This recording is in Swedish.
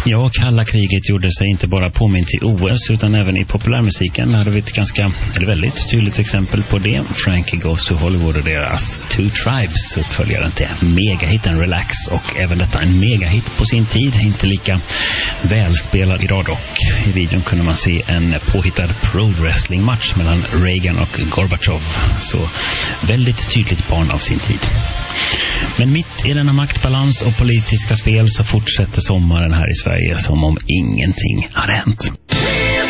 Ja, kalla kriget gjorde sig inte bara påmint i OS utan även i populärmusiken. Hade vi ett väldigt tydligt exempel på det. Frankie Goes to Hollywood och deras Two Tribes uppföljaren till megahitten Relax, och även detta en megahit på sin tid, inte lika välspelad idag dock. I videon kunde man se en påhittad pro-wrestling-match mellan Reagan och Gorbachev, så väldigt tydligt barn av sin tid. Men mitt i denna maktbalans och politiska spel så fortsätter sommaren här i Sverige som om ingenting hade hänt.